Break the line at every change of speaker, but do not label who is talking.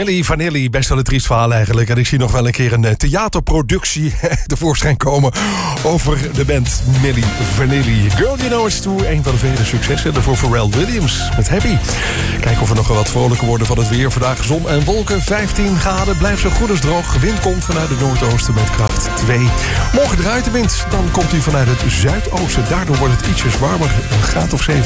Milli Vanilli, best wel een triest verhaal eigenlijk. En ik zie nog wel een keer een theaterproductie tevoorschijn komen over de band Milli Vanilli. Girl You Know It's True, een van de vele successen. Daarvoor Pharrell Williams met Happy. Kijken of we nog wat vrolijker worden van het weer. Vandaag zon en wolken, 15 graden. Blijft zo goed als droog. Wind komt vanuit het noordoosten met kracht 2. Morgen draait de wind. Dan komt hij vanuit het zuidoosten. Daardoor wordt het ietsjes warmer. Een graad of 7.